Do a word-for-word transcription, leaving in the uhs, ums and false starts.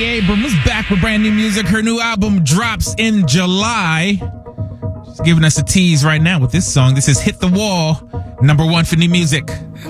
Gracie Abrams back with brand new music. Her new album drops in July. She's giving us a tease right now with this song. This is Hit the Wall, number one for new music.